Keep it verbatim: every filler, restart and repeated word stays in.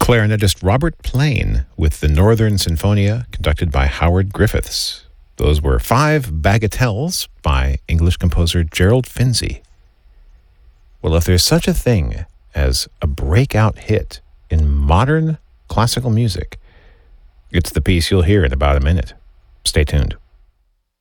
clarinetist Robert Plain with the Northern Sinfonia, conducted by Howard Griffiths. Those were five bagatelles by English composer Gerald Finzi. Well, if there's such a thing as a breakout hit in modern classical music, it's the piece you'll hear in about a minute. Stay tuned.